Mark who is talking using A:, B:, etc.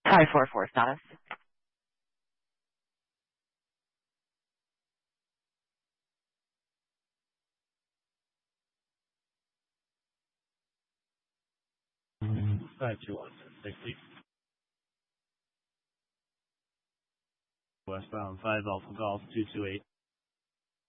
A: 544 status.
B: Five two one 60. Westbound 5 Alpha Golf 228.